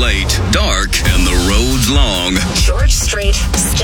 late, dark, and the road's long. George Strait.